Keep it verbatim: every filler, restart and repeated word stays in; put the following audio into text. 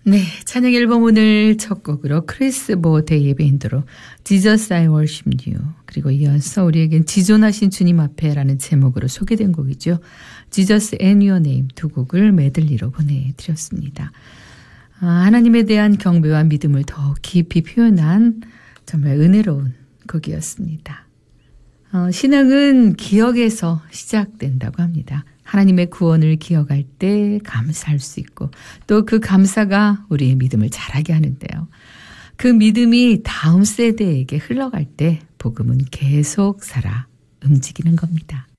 네, 찬양 앨범 오늘 첫 곡으로 크리스 보테이의 밴드로 Jesus I Worship You, 그리고 이어서 우리에겐 지존하신 주님 앞에라는 제목으로 소개된 곡이죠. Jesus and Your Name 두 곡을 메들리로 보내드렸습니다. 아, 하나님에 대한 경배와 믿음을 더 깊이 표현한 정말 은혜로운 곡이었습니다. 어, 신앙은 기억에서 시작된다고 합니다. 하나님의 구원을 기억할 때 감사할 수 있고 또 그 감사가 우리의 믿음을 자라게 하는데요. 그 믿음이 다음 세대에게 흘러갈 때 복음은 계속 살아 움직이는 겁니다.